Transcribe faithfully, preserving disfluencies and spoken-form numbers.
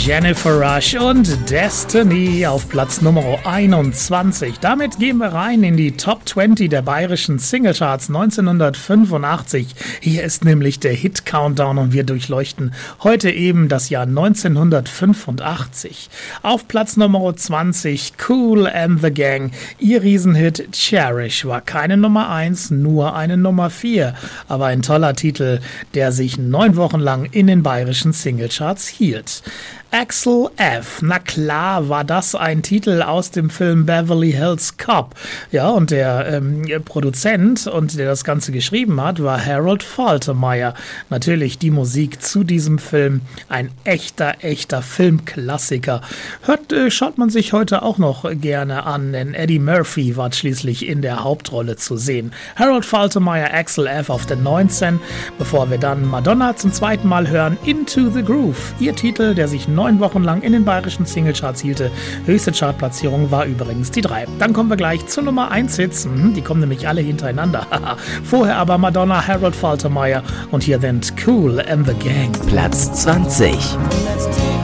Jennifer Rush und Destiny auf Platz Nummer einundzwanzig. Damit gehen wir rein in die Top zwanzig der bayerischen Singlecharts neunzehnhundertfünfundachtzig. Hier ist nämlich der Hit-Countdown und wir durchleuchten heute eben das Jahr neunzehnhundertfünfundachtzig. Auf Platz Nummer zwanzig Kool and the Gang. Ihr Riesenhit Cherish war keine Nummer eins, nur eine Nummer vier. Aber ein toller Titel, der sich neun Wochen lang in den bayerischen Singlecharts hielt. Axel F. Na klar, war das ein Titel aus dem Film Beverly Hills Cop. Ja, und der ähm, Produzent und der das Ganze geschrieben hat, war Harold Faltermeyer. Natürlich die Musik zu diesem Film, ein echter, echter Filmklassiker. Hört, äh, schaut man sich heute auch noch gerne an, denn Eddie Murphy war schließlich in der Hauptrolle zu sehen. Harold Faltermeyer, Axel F. auf der neunzehn, bevor wir dann Madonna zum zweiten Mal hören, Into the Groove. Ihr Titel, der sich neun Wochen lang in den bayerischen Singlecharts hielte. Höchste Chartplatzierung war übrigens die drei. Dann kommen wir gleich zur Nummer eins Hits. Die kommen nämlich alle hintereinander. Vorher aber Madonna, Harold Faltermeyer und hier then Kool and the Gang. Platz zwanzig. Let's take